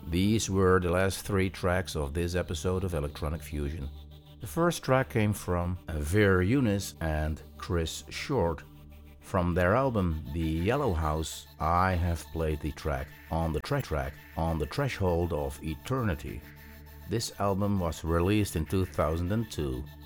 These were the last 3 tracks of this episode of Electronic Fusion. The first track came from Ver Younes and Chris Short. From their album The Yellow House, I have played the track On the Threshold of Eternity. This album was released in 2002.